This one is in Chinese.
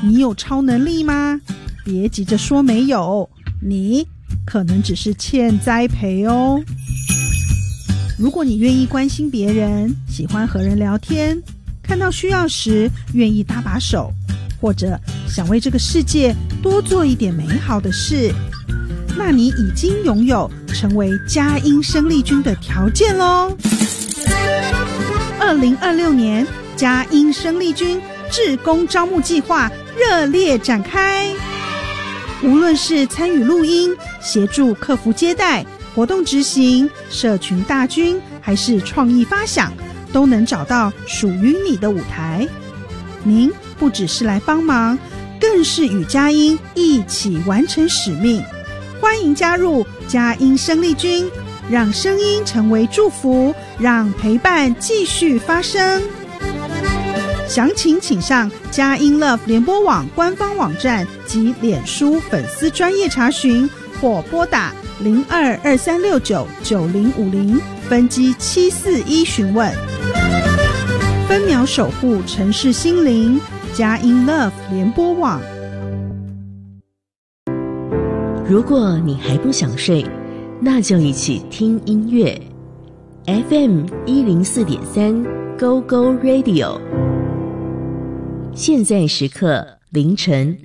你有超能力吗？别急着说没有，你可能只是欠栽培哦。如果你愿意关心别人，喜欢和人聊天，看到需要时愿意搭把手，或者想为这个世界多做一点美好的事，那你已经拥有成为佳音生力军的条件咯。2026年佳音生力军志工招募计划热烈展开，无论是参与录音、协助客服接待、活动执行、社群大军，还是创意发想，都能找到属于你的舞台。您不只是来帮忙，更是与佳音一起完成使命。欢迎加入佳音生力军，让声音成为祝福，让陪伴继续发生。详情请上佳音 Love 联播网官方网站及脸书粉丝专页查询，或拨打0223699050分机741询问。分秒守护城市心灵，佳音 Love 联播网。 如果你还不想睡，那就一起听音乐。FM 104.3 Go Go Radio， 现在时刻凌晨